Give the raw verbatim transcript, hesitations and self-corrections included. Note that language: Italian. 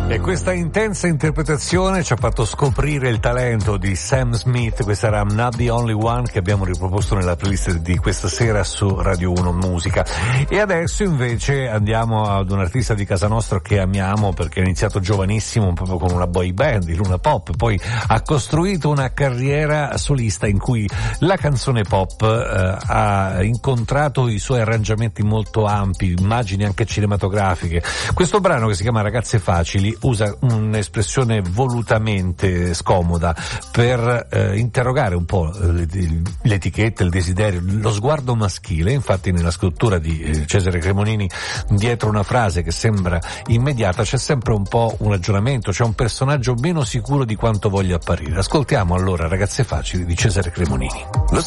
E questa intensa interpretazione ci ha fatto scoprire il talento di Sam Smith. Questa era I'm Not the Only One, che abbiamo riproposto nella playlist di questa sera su Radio uno Musica. E adesso invece andiamo ad un artista di casa nostra che amiamo, perché ha iniziato giovanissimo proprio con una boy band, i Luna Pop, poi ha costruito una carriera solista in cui la canzone pop eh, ha incontrato i suoi arrangiamenti molto ampi, immagini anche cinematografiche. Questo brano, che si chiama Ragazze Facili, usa un'espressione volutamente scomoda per eh, interrogare un po' l'etichetta, il desiderio, lo sguardo maschile. Infatti nella scrittura di eh, Cesare Cremonini, dietro una frase che sembra immediata, c'è sempre un po' un ragionamento, c'è un personaggio meno sicuro di quanto voglia apparire. Ascoltiamo allora Ragazze Facili di Cesare Cremonini. Lo